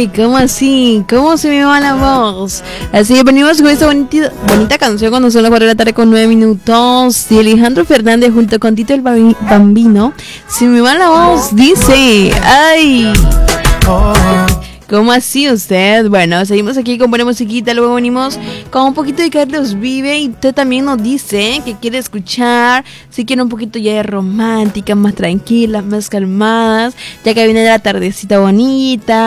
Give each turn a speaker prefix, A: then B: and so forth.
A: ¿cómo así? ¿Cómo se me va la voz? Así que venimos con esta bonita canción cuando son las 4 de la tarde con 9 minutos. Y Alejandro Fernández junto con Tito el Bambino. Se me va la voz, dice. ¡Ay! ¿Cómo así usted? Bueno, seguimos aquí con buena musiquita. Luego venimos con un poquito de Carlos Vive. Y usted también nos dice que quiere escuchar, si quiere un poquito ya de romántica, más tranquilas, más calmadas, ya que viene la tardecita bonita.